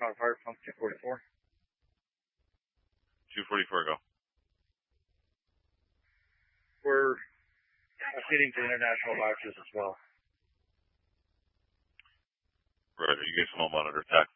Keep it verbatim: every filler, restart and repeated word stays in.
Toronto Fire Pump two forty-four. two forty-four, go. We're proceeding to international boxes as well. Right, you guys home monitor tax